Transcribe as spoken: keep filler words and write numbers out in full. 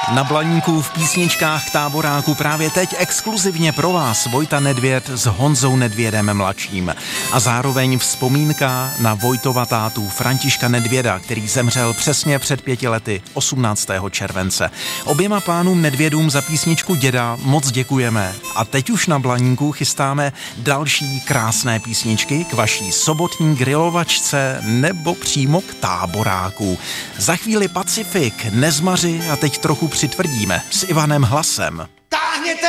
Na Blaníku v písničkách Táboráku právě teď exkluzivně pro vás Vojta Nedvěd s Honzou Nedvědem mladším. A zároveň vzpomínka na Vojtova tátu Františka Nedvěda, který zemřel přesně před pěti lety, osmnáctého července. Oběma pánům Nedvědům za písničku Děda moc děkujeme. A teď už na Blaníku chystáme další krásné písničky k vaší sobotní grilovačce nebo přímo k Táboráku. Za chvíli Pacifik, Nezmaři a teď trochu přitvrdíme s Ivanem Hlasem.